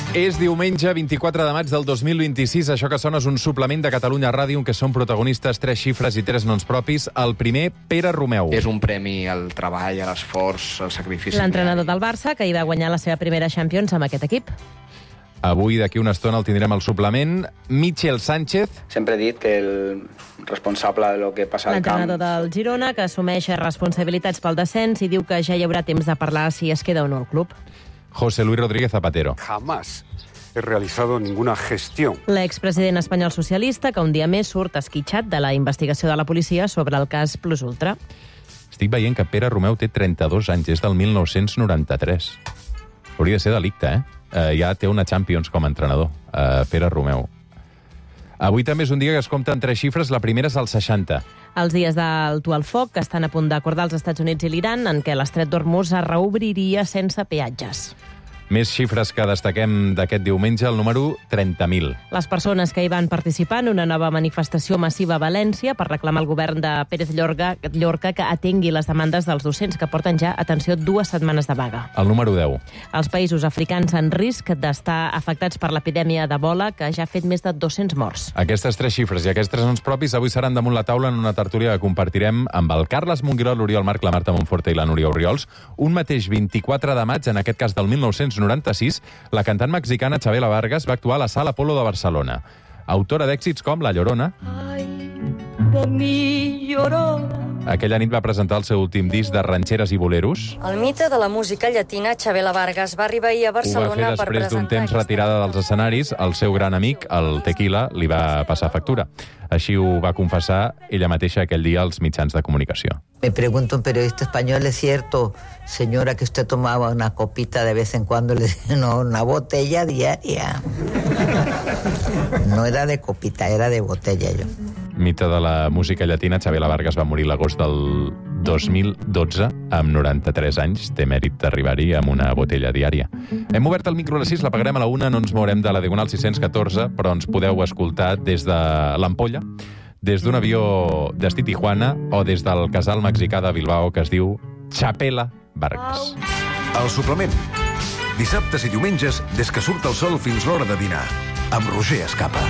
És diumenge 24 de maig del 2026. Això que sona és un suplement de Catalunya Ràdio en què són protagonistes 3 xifres i 3 noms propis. El primer, Pere Romeu. És un premi al treball, a l'esforç, al sacrifici. L'entrenador del Barça, que hi va guanyar la seva primera Champions amb aquest equip. Avui, d'aquí una estona, el tindrem al suplement. Michel Sánchez. Sempre he dit que el responsable de lo que passa al camp... L'entrenador del Girona, que assumeix responsabilitats pel descens i diu que ja hi haurà temps de parlar si es queda o no al club. José Luis Rodríguez Zapatero. Jamás he realizado ninguna gestión. L'expresident espanyol socialista, que un dia més surt esquitxat de la investigació de la policia sobre el cas Plus Ultra. Estic veient que Pere Romeu té 32 anys, és del 1993. Hauria de ser delicte, ja té una Champions com a entrenador, Pere Romeu. Avui també és un dia que es compta en 3 xifres, la primera és el 60. Els dies d'alto al foc, que estan a punt d'acordar els Estats Units i l'Iran, en què l'estret d'Hormuz es reobriria sense peatges. Més xifres que destaquem d'aquest diumenge, el número 30.000. Les persones que hi van participar en una nova manifestació massiva a València per reclamar al govern de Pérez Llorca que atengui les demandes dels docents que porten ja, atenció, 2 setmanes de vaga. El número 10. Els països africans en risc d'estar afectats per l'epidèmia d'Ebola, que ja ha fet més de 200 morts. Aquestes 3 xifres i aquests 3 noms propis avui seran damunt la taula en una tertúlia que compartirem amb el Carles Monguiró, l'Oriol Marc, la Marta Monforte i la Núria Orriols. Un mateix 24 de maig, en aquest cas del 1996, la cantant mexicana Chabela Vargas va actuar a la Sala Apolo de Barcelona. Autora d'èxits com La Llorona. Ai, de mi Llorona. Aquella nit va presentar el seu últim disc de ranxeres i boleros. El mite de la música llatina, Chabela Vargas, va arribar ahir a Barcelona per presentar... Ho va fer després d'un temps retirada dels escenaris. El seu gran amic, el Tequila, li va passar factura. Així ho va confessar ella mateixa aquell dia als mitjans de comunicació. Me pregunta un periodista español, ¿es cierto, señora, que usted tomaba una copita de vez en cuando? Le dije, no, una botella diaria. No era de copita, era de botella, yo. Mite de la música llatina, Chabela Vargas va morir l'agost del 2012 amb 93 anys. Té mèrit d'arribar-hi amb una botella diària. Hem obert el micro a les 6, l'apagarem a la 1, no ens mourem de la Diagonal 614, però ens podeu escoltar des de l'Ampolla, des d'un avió destí Tijuana o des del casal mexicà de Bilbao que es diu Chapela Vargas. El suplement. Dissabtes i diumenges, des que surt el sol fins l'hora de dinar. Amb Roger Escapa.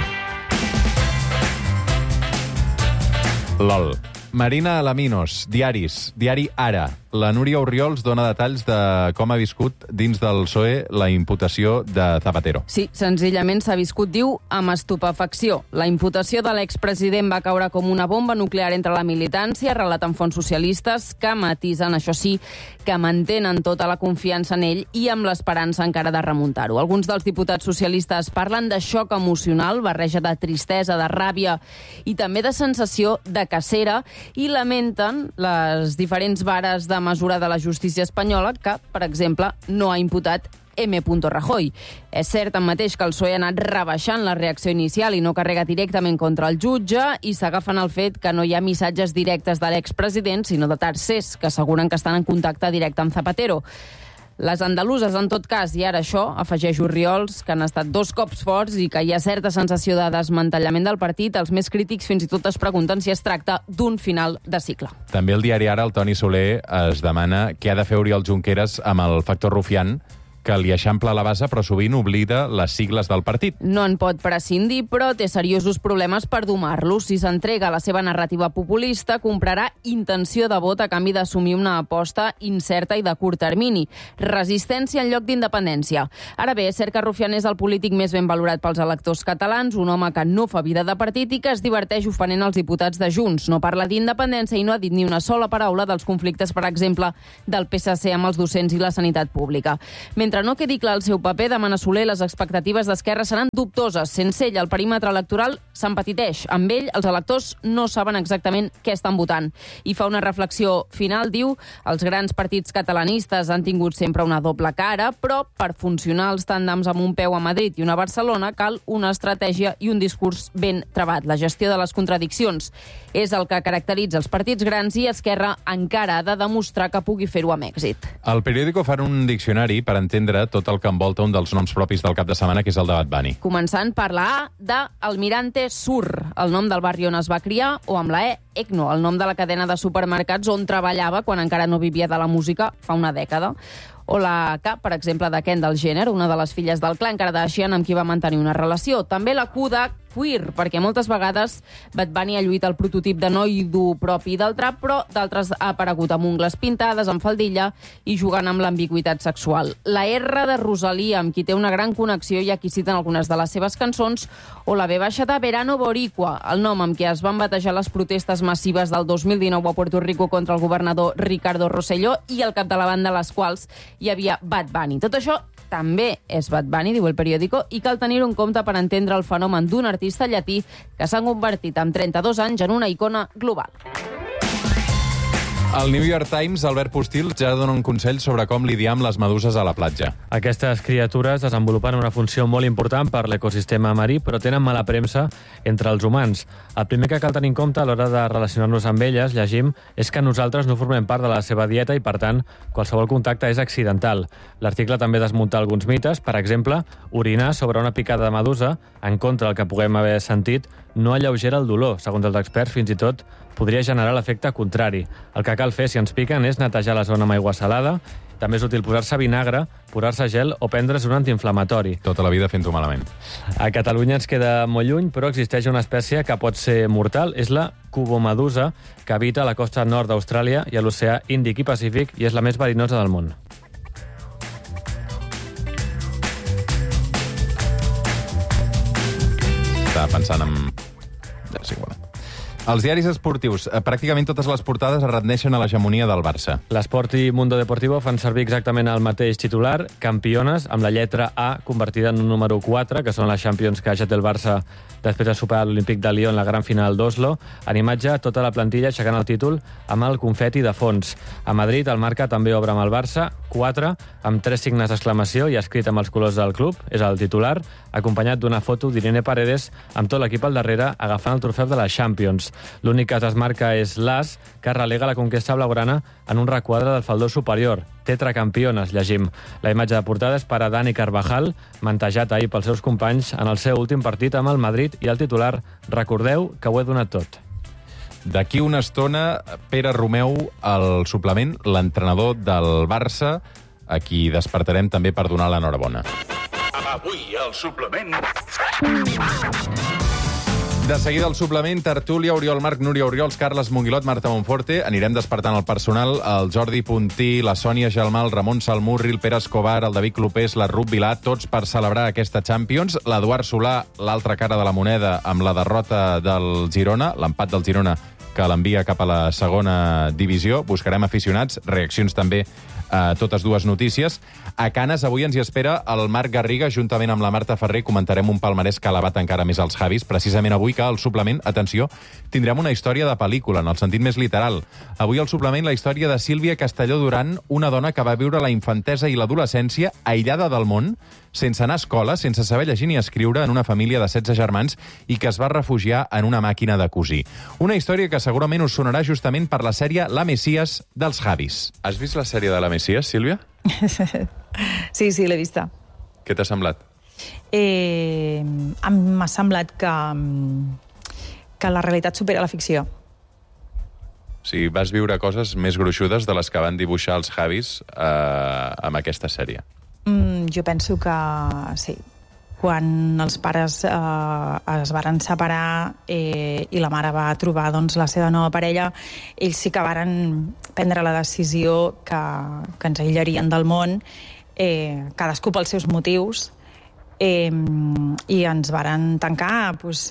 LOL. Marina Alaminos, diaris, diari Ara. La Núria Orriols dona detalls de com ha viscut dins del PSOE la imputació de Zapatero. Sí, senzillament s'ha viscut, diu, amb estupefacció. La imputació de l'expresident va caure com una bomba nuclear entre la militància, relaten fonts socialistes que matisen, això sí, que mantenen tota la confiança en ell i amb l'esperança encara de remuntar-ho. Alguns dels diputats socialistes parlen de xoc emocional, barreja de tristesa, de ràbia i també de sensació de cacera, i lamenten les diferents vares de mesura de la justícia espanyola que, per exemple, no ha imputat M. Rajoy. És cert, tanmateix, que el PSOE ha anat rebaixant la reacció inicial i no carrega directament contra el jutge i s'agafen el fet que no hi ha missatges directes de l'expresident, sinó de tercers que asseguren que estan en contacte directe amb Zapatero. Les andaluses, en tot cas, i ara això, afegeix Orriols, que han estat 2 cops forts i que hi ha certa sensació de desmantellament del partit. Els més crítics fins i tot es pregunten si es tracta d'un final de cicle. També el diari Ara, el Toni Soler, es demana què ha de fer Oriol Junqueras amb el factor rufián, que li eixampla la base, però sovint oblida les sigles del partit. No en pot prescindir, però té seriosos problemes per domar-lo. Si s'entrega a la seva narrativa populista, comprarà intenció de vot a canvi d'assumir una aposta incerta i de curt termini. Resistència en lloc d'independència. Ara bé, és cert que Rufián és el polític més ben valorat pels electors catalans, un home que no fa vida de partit i que es diverteix ofenent els diputats de Junts. No parla d'independència i no ha dit ni una sola paraula dels conflictes, per exemple, del PSC amb els docents i la sanitat pública. Mentre no quedi clar el seu paper, demana Soler, les expectatives d'Esquerra seran dubtoses. Sense ell, el perímetre electoral s'empetiteix. Amb ell, els electors no saben exactament què estan votant. I fa una reflexió final, diu, els grans partits catalanistes han tingut sempre una doble cara, però per funcionar els tàndems amb un peu a Madrid i una a Barcelona cal una estratègia i un discurs ben trebat. La gestió de les contradiccions és el que caracteritza els partits grans i Esquerra encara ha de demostrar que pugui fer-ho amb èxit. El periòdico fan un diccionari per entendre tot el que envolta un dels noms propis del cap de setmana, que és el de Bad Bunny. Començant per la A de Almirante Sur, el nom del barri on es va criar, o amb la E, Ecno, el nom de la cadena de supermercats on treballava quan encara no vivia de la música fa una dècada. O la K, per exemple, de Kendall Jenner, una de les filles del clan Kardashian amb qui va mantenir una relació. També la Q de queer, perquè moltes vegades Bad Bunny ha lluït el prototip de noi dur propi del trap, però d'altres ha aparegut amb ungles pintades, amb faldilla i jugant amb l'ambigüitat sexual. La R de Rosalía, amb qui té una gran connexió i a qui citen algunes de les seves cançons, o la B baixa de Verano Boricua, el nom amb què es van batejar les protestes massives del 2019 a Puerto Rico contra el governador Ricardo Rosselló i al capdavant de les quals hi havia Bad Bunny. Tot això també és Bad Bunny, diu El Periódico, i cal tenir-ho en compte per entendre el fenomen d'un artista llatí que s'ha convertit amb 32 anys en una icona global. Al New York Times, Albert Postil ja dona un consell sobre com lidiar amb les meduses a la platja. Aquestes criatures desenvolupen una funció molt important per l'ecosistema marí, però tenen mala premsa entre els humans. El primer que cal tenir en compte a l'hora de relacionar-nos amb elles, llegim, és que nosaltres no formem part de la seva dieta i, per tant, qualsevol contacte és accidental. L'article també desmunta alguns mites, per exemple, orinar sobre una picada de medusa, en contra del que puguem haver sentit, no alleugera el dolor. Segons els experts, fins i tot podria generar l'efecte contrari. El que cal fer si ens piquen és netejar la zona amb aigua salada. També és útil posar-se vinagre, posar-se gel o prendre's un antiinflamatori. Tota la vida fent-ho malament. A Catalunya ens queda molt lluny, però existeix una espècie que pot ser mortal. És la cubomedusa, que habita a la costa nord d'Austràlia i a l'oceà Índic i Pacífic i és la més verinosa del món. Estava pensant en... És igual. Els diaris esportius, pràcticament totes les portades es rendeixen a l'hegemonia del Barça. L'Esport i Mundo Deportivo fan servir exactament el mateix titular, campiones, amb la lletra A convertida en un número 4, que són les Champions que ja té el Barça després de superar l'Olímpic de Lió en la gran final d'Oslo. En imatge, tota la plantilla aixecant el títol amb el confeti de fons. A Madrid, el Marca també obre amb el Barça, 4, amb 3 signes d'exclamació i escrit amb els colors del club, és el titular, acompanyat d'una foto d'Irene Paredes amb tot l'equip al darrere agafant el trofeu de la Champions. L'únic que es desmarca és l'As, que relega la conquesta blaugrana en un requadre del faldó superior. Tetracampiones, llegim. La imatge de portada és per a Dani Carvajal, mantejat ahir pels seus companys en el seu últim partit amb el Madrid, i el titular, recordeu que ho he donat tot. D'aquí una estona, Pere Romeu, al suplement, l'entrenador del Barça, a qui despertarem també per donar l'enhorabona. Avui, al suplement... De seguida, el suplement, tertúlia, Oriol Marc, Núria Oriols, Carles Monguilot, Marta Monforte. Anirem despertant el personal, el Jordi Puntí, la Sònia Gelmà, el Ramon Salmurri, el Pere Escobar, el David Clopés, la Ruth Vilà, tots per celebrar aquesta Champions. L'Eduard Solà, l'altra cara de la moneda, amb la derrota del Girona, l'empat del Girona, que l'envia cap a la segona divisió. Buscarem aficionats, reaccions també a totes dues notícies. A Canes avui ens hi espera el Marc Garriga, juntament amb la Marta Ferrer. Comentarem un palmarès que ha elevat encara més els Javis. Precisament avui que al suplement, atenció, tindrem una història de pel·lícula, en el sentit més literal. Avui al suplement la història de Sílvia Castelló Duran, una dona que va viure la infantesa i l'adolescència aïllada del món, sense anar a escola, sense saber llegir ni escriure, en una família de 16 germans i que es va refugiar en una màquina de cosir. Una història que segurament us sonarà justament per la sèrie La Messias dels Javis. Has vist la sèrie de La Messias, Sílvia? Sí, l'he vista. Què t'ha semblat? M'ha semblat que la realitat supera la ficció. O sigui, vas viure coses més gruixudes de les que van dibuixar els Javis amb aquesta sèrie. Jo penso que sí. Quan els pares es varen separar i la mare va trobar doncs, la seva nova parella, ells sí que varen prendre la decisió que ens aïllarien del món, cadascú pels seus motius, i ens varen tancar doncs,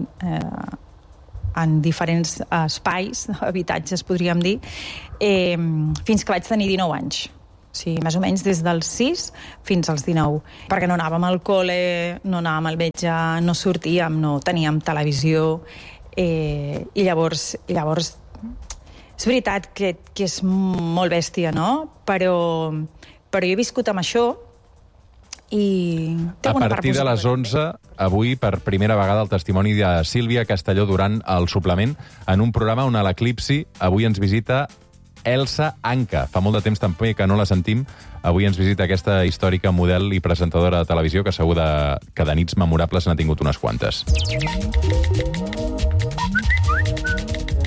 en diferents espais, habitatges, podríem dir, fins que vaig tenir 19 anys. Sí, més o menys des dels 6 fins als 19, perquè no anàvem al col·le, no anàvem al metge, no sortíem, no teníem televisió, i llavors és veritat que és molt bèstia, no? Però jo he viscut amb això i... A partir de les 11, avui, per primera vegada, el testimoni de Sílvia Castelló Duran al suplement, en un programa on a l'Eclipsi avui ens visita Elsa Anca. Fa molt de temps també que no la sentim. Avui ens visita aquesta històrica model i presentadora de televisió que segur que de nits memorables n'ha tingut unes quantes.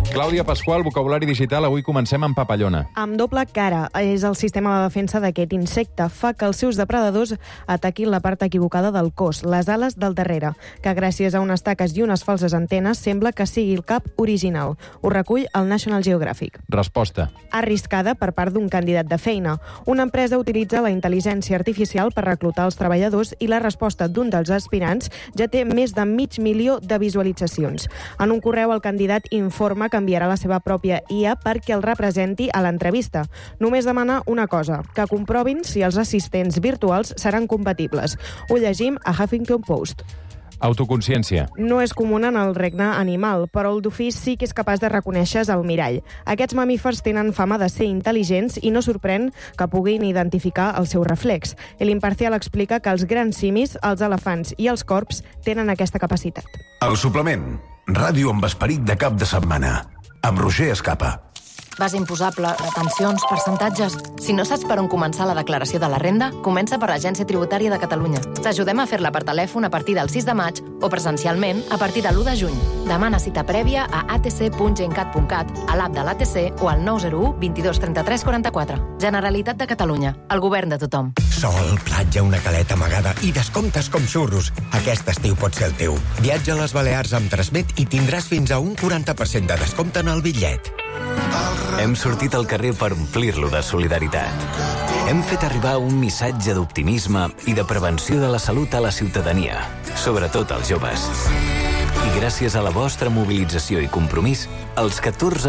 Clàudia Pasqual, vocabulari digital. Avui comencem amb papallona. Amb doble cara. És el sistema de defensa d'aquest insecte. Fa que els seus depredadors ataquin la part equivocada del cos, les ales del darrere, que gràcies a unes taques i unes falses antenes sembla que sigui el cap original. Ho recull el National Geographic. Resposta. Arriscada per part d'un candidat de feina. Una empresa utilitza la intel·ligència artificial per reclutar els treballadors i la resposta d'un dels aspirants ja té més de 500.000 de visualitzacions. En un correu, el candidat informa que enviarà la seva pròpia IA perquè el representi a l'entrevista. Només demana una cosa, que comprovin si els assistents virtuals seran compatibles. Ho llegim a Huffington Post. Autoconsciència. No és comuna en el regne animal, però el dofí sí que és capaç de reconèixer-se al mirall. Aquests mamífers tenen fama de ser intel·ligents i no sorprèn que puguin identificar el seu reflex. L'Imparcial explica que els grans simis, els elefants i els corps tenen aquesta capacitat. El suplement. Ràdio amb esperit de cap de setmana. Amb Roger Escapa. Base imposable, retencions, percentatges... Si no saps per on començar la declaració de la renda, comença per l'Agència Tributària de Catalunya. T'ajudem a fer-la per telèfon a partir del 6 de maig o presencialment a partir de l'1 de juny. Demana cita prèvia a atc.gencat.cat, a l'app de l'ATC o al 901 22 33 44. Generalitat de Catalunya, el govern de tothom. Sol, platja, una caleta amagada i descomptes com xurros. Aquest estiu pot ser el teu. Viatja a les Balears amb Transmet i tindràs fins a un 40% de descompte en el bitllet. Hem sortit al carrer per omplir-lo de solidaritat. Hem fet arribar un missatge d'optimisme i de prevenció de la salut a la ciutadania, sobretot als joves. I gràcies a la vostra mobilització i compromís, els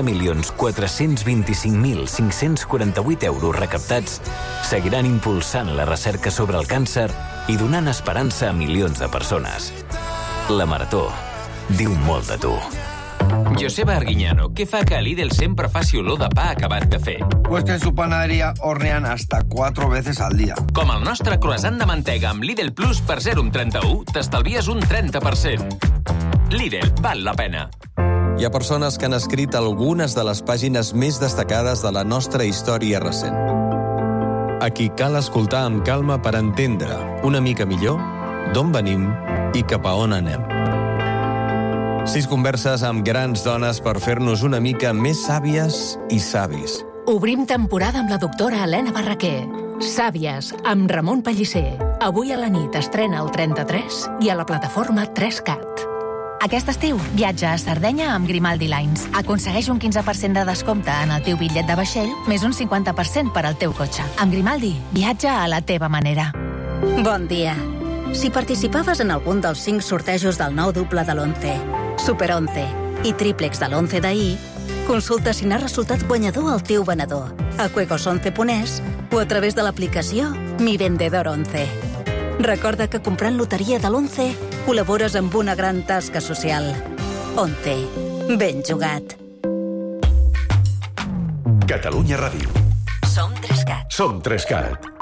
14.425.548 euros recaptats seguiran impulsant la recerca sobre el càncer i donant esperança a milions de persones. La Marató diu molt de tu. Joseba Arguiñano, què fa que a Lidl sempre faci olor de pa acabat de fer? Pues que en su panadería hornean hasta 4 veces al día. Com el nostre croissant de mantega amb Lidl Plus per 0,31, t'estalvies un 30%. Lidl, val la pena. Hi ha persones que han escrit algunes de les pàgines més destacades de la nostra història recent. A qui cal escoltar amb calma per entendre una mica millor d'on venim i cap a on anem. 6 converses amb grans dones per fer-nos una mica més sàvies i savis. Obrim temporada amb la doctora Helena Barraquer. Sàvies, amb Ramon Pellicer. Avui a la nit estrena el 33 i a la plataforma 3CAT. Aquest estiu, viatja a Sardenya amb Grimaldi Lines. Aconsegueix un 15% de descompte en el teu bitllet de vaixell, més un 50% per al teu cotxe. Amb Grimaldi, viatja a la teva manera. Bon dia. Si participaves en algun dels 5 sortejos del nou doble de l'11, Super 11 i tríplex de l'11 d'ahir, consulta si n'ha resultat guanyador el teu venedor a juegos11.es o a través de l'aplicació Mi Vendedor 11. Recorda que comprant loteria de l'11 col·labores amb una gran tasca social. 11. Ben jugat. Catalunya Ràdio. Som 3CAT. Som 3CAT.